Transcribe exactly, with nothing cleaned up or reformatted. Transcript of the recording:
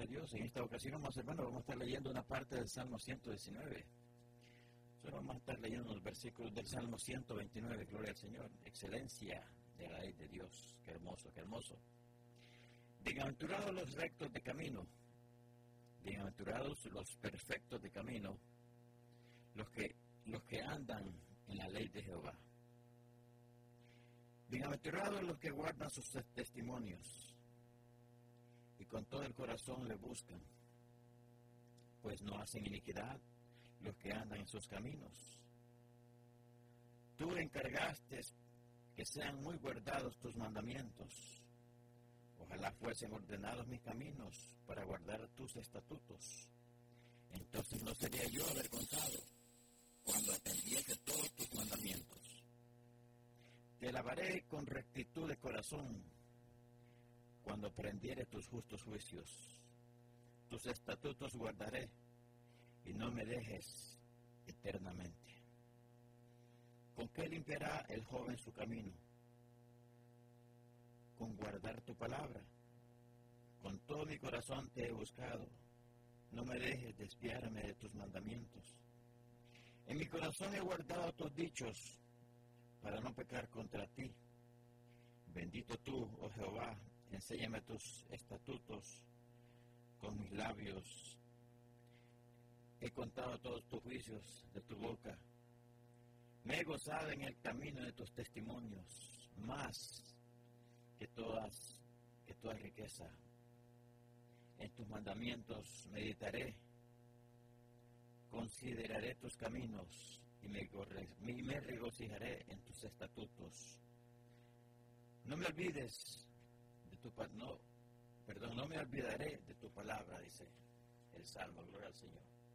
de Dios. En esta ocasión, más hermanos, vamos a estar leyendo una parte del Salmo ciento diecinueve. Solo vamos a estar leyendo unos versículos del Salmo ciento veintinueve. Gloria al Señor. Excelencia de la ley de Dios. Qué hermoso, qué hermoso. Bienaventurados los rectos de camino. Bienaventurados los perfectos de camino. Los que, los que andan en la ley de Jehová. Bienaventurados los que guardan sus testimonios y con todo el corazón le buscan, pues no hacen iniquidad los que andan en sus caminos. Tú encargaste que sean muy guardados tus mandamientos. Ojalá fuesen ordenados mis caminos para guardar tus estatutos. Entonces no sería yo avergonzado cuando atendiese todos tus mandamientos. Te alabaré con rectitud de corazón cuando aprendiere tus justos juicios. Tus estatutos guardaré y no me dejes eternamente. ¿Con qué limpiará el joven su camino? Con guardar tu palabra. Con todo mi corazón te he buscado. No me dejes desviarme de tus mandamientos. En mi corazón he guardado tus dichos para no pecar contra ti. Bendito tú, oh Jehová, enséñame tus estatutos con mis labios. He contado todos tus juicios de tu boca. Me he gozado en el camino de tus testimonios, más que todas, que toda riqueza. En tus mandamientos meditaré, consideraré tus caminos y me, y me regocijaré en tus estatutos. No me olvides de tu no, perdón, no me olvidaré de tu palabra, dice el Salmo, gloria al Señor.